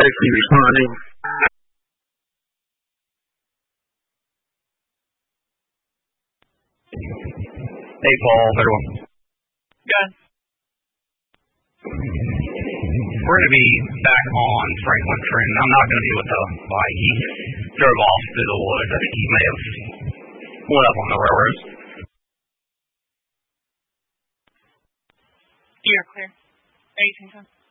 automatically responding. Hey, Paul. Everyone. Good. We're going to be back on Franklin Trenton. I'm not going to be with the bike. He drove off through the woods. I think he may have went up on the railroad. You're clear. Are you